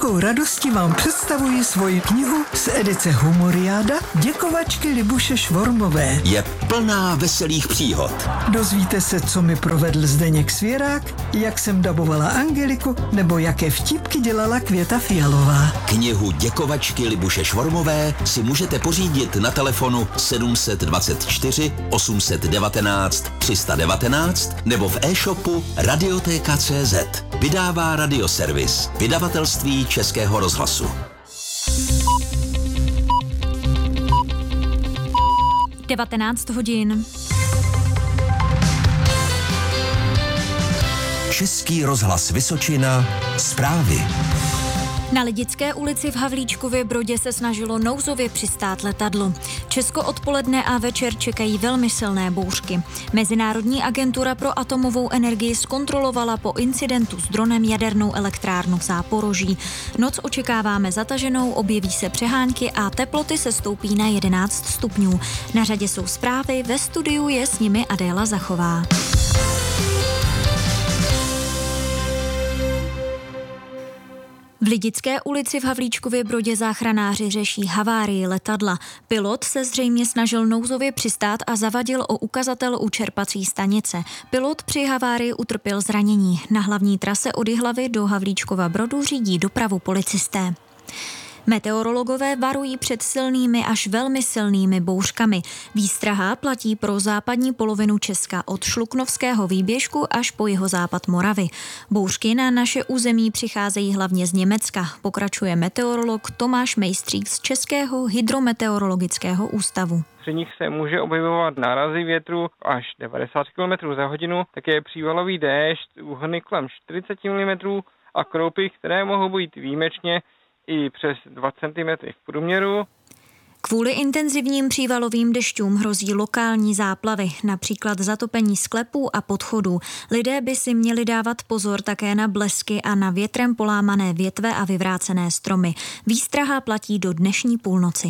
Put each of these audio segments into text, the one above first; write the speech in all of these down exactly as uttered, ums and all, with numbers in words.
velkou radostí vám představuji svoji knihu z edice Humoriáda Děkovačky Libuše Švormové. Je plná veselých příhod. Dozvíte se, co mi provedl Zdeněk Svěrák, jak jsem dabovala Angeliku, nebo jaké vtipky dělala Květa Fialová. Knihu Děkovačky Libuše Švormové si můžete pořídit na telefonu sedm dvacet čtyři osm set devatenáct tři sta devatenáct nebo v e-shopu Radiotéka tečka cé zet. Vydává Radioservis, vydavatelství Českého rozhlasu. devatenáct hodin. Český rozhlas Vysočina, zprávy. Na Lidické ulici v Havlíčkově Brodě se snažilo nouzově přistát letadlo. Česko odpoledne a večer čekají velmi silné bouřky. Mezinárodní agentura pro atomovou energii zkontrolovala po incidentu s dronem jadernou elektrárnu v Záporoží. Noc očekáváme zataženou, objeví se přehánky a teploty se stoupí na jedenáct stupňů. Na řadě jsou zprávy, ve studiu je s nimi Adéla Zachová. V Lidické ulici v Havlíčkově Brodě záchranáři řeší havárii letadla. Pilot se zřejmě snažil nouzově přistát a zavadil o ukazatel u čerpací stanice. Pilot při havárii utrpěl zranění. Na hlavní trase od Jihlavy do Havlíčkova Brodu řídí dopravu policisté. Meteorologové varují před silnými až velmi silnými bouřkami. Výstraha platí pro západní polovinu Česka od Šluknovského výběžku až po jihozápad Moravy. Bouřky na naše území přicházejí hlavně z Německa, pokračuje meteorolog Tomáš Mejstřík z Českého hydrometeorologického ústavu. Při nich se může objevovat nárazy větru až devadesát kilometrů za hodinu, také přívalový déšť, úhrny kolem čtyřicet milimetrů a kroupy, které mohou být výjimečně i přes dva centimetry v průměru. Kvůli intenzivním přívalovým dešťům hrozí lokální záplavy, například zatopení sklepů a podchodů. Lidé by si měli dávat pozor také na blesky a na větrem polámané větve a vyvrácené stromy. Výstraha platí do dnešní půlnoci.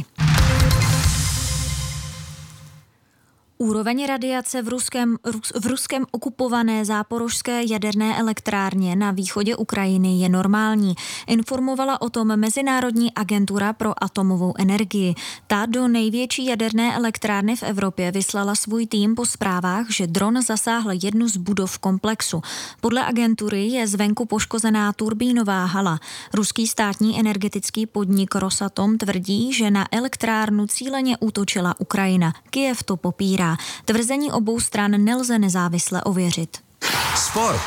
Úroveň radiace v ruském, v ruském okupované záporožské jaderné elektrárně na východě Ukrajiny je normální. Informovala o tom Mezinárodní agentura pro atomovou energii. Ta do největší jaderné elektrárny v Evropě vyslala svůj tým po zprávách, že dron zasáhl jednu z budov komplexu. Podle agentury je zvenku poškozená turbínová hala. Ruský státní energetický podnik Rosatom tvrdí, že na elektrárnu cíleně útočila Ukrajina. Kyjev to popírá. Tvrzení obou stran nelze nezávisle ověřit. Sport.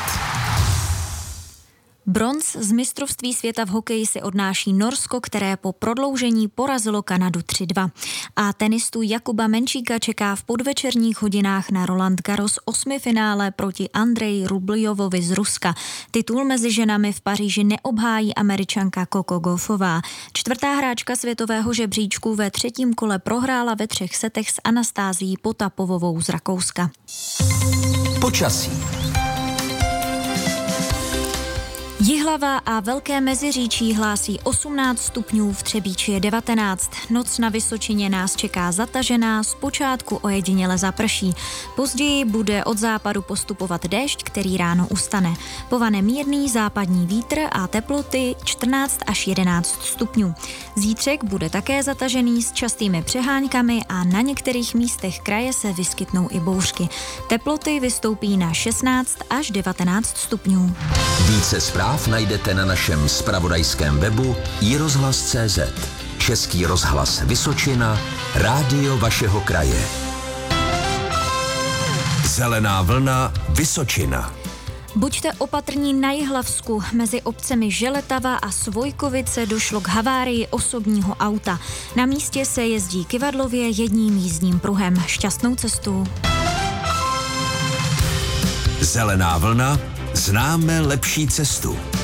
Bronz z mistrovství světa v hokeji si odnáší Norsko, které po prodloužení porazilo Kanadu tři dva. A tenistu Jakuba Menčíka čeká v podvečerních hodinách na Roland Garros osmifinále proti Andreji Rubljovovi z Ruska. Titul mezi ženami v Paříži neobhájí Američanka Coco Gauffová. Čtvrtá hráčka světového žebříčku ve třetím kole prohrála ve třech setech s Anastázií Potapovovou z Rakouska. Počasí. Jihlava a Velké Meziříčí hlásí osmnáct stupňů, v Třebíči je devatenáct. Noc na Vysočině nás čeká zatažená, zpočátku ojediněle zaprší. Později bude od západu postupovat déšť, který ráno ustane. Povane mírný západní vítr a teploty čtrnáct až jedenáct stupňů. Zítřek bude také zatažený s častými přeháňkami a na některých místech kraje se vyskytnou i bouřky. Teploty vystoupí na šestnáct až devatenáct stupňů. Více zpráv najdete na našem zpravodajském webu i rozhlas tečka cé zet. Český rozhlas Vysočina, rádio vašeho kraje. Zelená vlna Vysočina. Buďte opatrní na Jihlavsku. Mezi obcemi Želetava a Svojkovice došlo k havárii osobního auta. Na místě se jezdí kyvadlově jedním jízdním pruhem. Šťastnou cestu. Zelená vlna, známe lepší cestu.